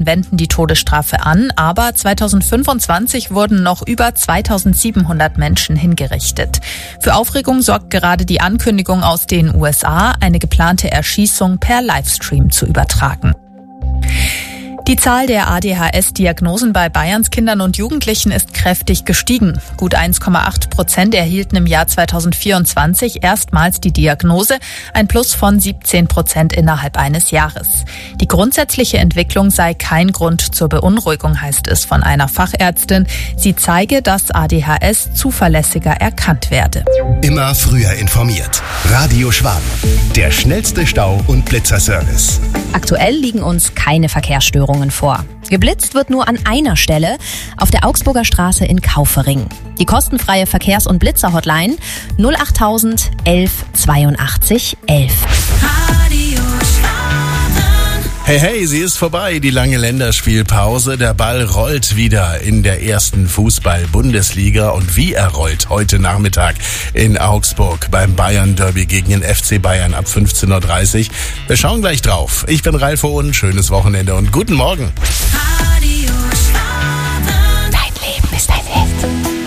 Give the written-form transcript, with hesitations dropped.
wenden die Todesstrafe an, aber 2025 wurden noch über 2700 Menschen hingerichtet. Für Aufregung sorgt gerade die Ankündigung aus den USA, eine geplante Erschießung per Livestream zu übertragen. Die Zahl der ADHS-Diagnosen bei Bayerns Kindern und Jugendlichen ist kräftig gestiegen. Gut 1,8% erhielten im Jahr 2024 erstmals die Diagnose, ein Plus von 17% innerhalb eines Jahres. Die grundsätzliche Entwicklung sei kein Grund zur Beunruhigung, heißt es von einer Fachärztin. Sie zeige, dass ADHS zuverlässiger erkannt werde. Immer früher informiert. Radio Schwaben, der schnellste Stau- und Blitzerservice. Aktuell liegen uns keine Verkehrsstörungen vor. Geblitzt wird nur an einer Stelle, auf der Augsburger Straße in Kaufering. Die kostenfreie Verkehrs- und Blitzer-Hotline 08000 11 82 11. Radio Schwaben. Hey, sie ist vorbei, die lange Länderspielpause. Der Ball rollt wieder in der ersten Fußball-Bundesliga. Und wie er rollt heute Nachmittag in Augsburg beim Bayern-Derby gegen den FC Bayern ab 15:30 Uhr. Wir schauen gleich drauf. Ich bin Ralf Hohen, schönes Wochenende und guten Morgen.